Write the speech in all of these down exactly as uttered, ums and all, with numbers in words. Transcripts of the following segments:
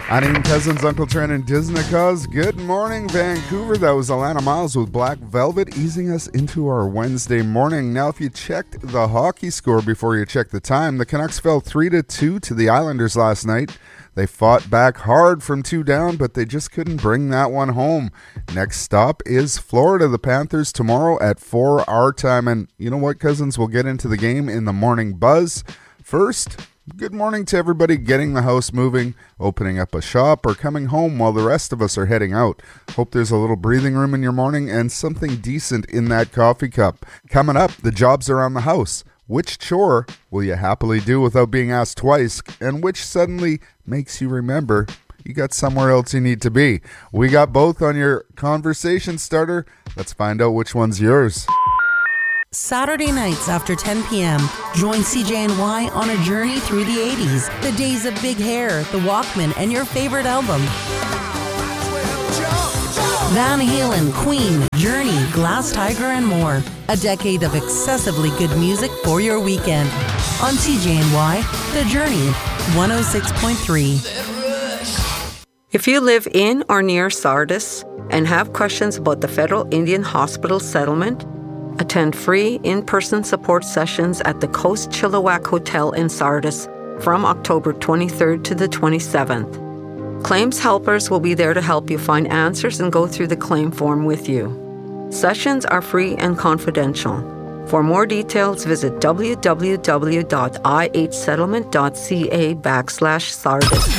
Anime Cousins, Uncle Trent, and Disney Cuz. Good morning, Vancouver. That was Alana Miles with Black Velvet, easing us into our Wednesday morning. Now, if you checked the hockey score before you checked the time, the Canucks fell three to two to the Islanders last night. They fought back hard from two down, but they just couldn't bring that one home. Next stop is Florida. The Panthers tomorrow at four our time. And you know what, Cousins? We'll get into the game in the morning buzz. First, good morning to everybody getting the house moving, opening up a shop, or coming home while the rest of us are heading out. Hope there's a little breathing room in your morning and something decent in that coffee cup. Coming up, the jobs around the house. Which chore will you happily do without being asked twice, and which suddenly makes you remember you got somewhere else you need to be? We got both on your conversation starter. Let's find out which one's yours. Saturday nights after ten p.m., join C J N Y on a journey through the eighties. The days of big hair, the Walkman, and your favorite album. Van Halen, Queen, Journey, Glass Tiger, and more. A decade of excessively good music for your weekend. On C J N Y, The Journey, one oh six point three. If you live in or near Sardis and have questions about the Federal Indian Hospital settlement, attend free in-person support sessions at the Coast Chilliwack Hotel in Sardis from October twenty-third to the twenty-seventh. Claims helpers will be there to help you find answers and go through the claim form with you. Sessions are free and confidential. For more details, visit www.i8settlement.ca backslash Sardis.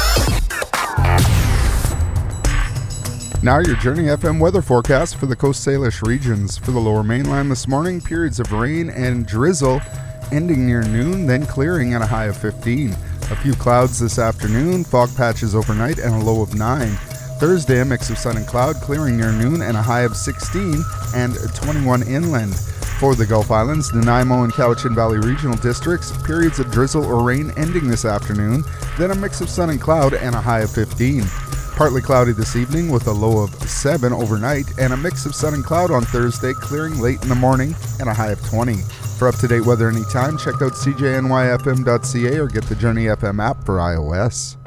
Now your Journey F M weather forecast for the Coast Salish regions. For the Lower Mainland this morning, periods of rain and drizzle ending near noon, then clearing at a high of fifteen. A few clouds this afternoon, fog patches overnight, and a low of nine. Thursday, a mix of sun and cloud, clearing near noon, and a high of sixteen and twenty-one inland. For the Gulf Islands, Nanaimo and Cowichan Valley regional districts, periods of drizzle or rain ending this afternoon, then a mix of sun and cloud and a high of fifteen. Partly cloudy this evening with a low of seven overnight, and a mix of sun and cloud on Thursday, clearing late in the morning and a high of twenty. For up-to-date weather anytime, check out C J N Y F M dot C A or get the Journey F M app for iOS.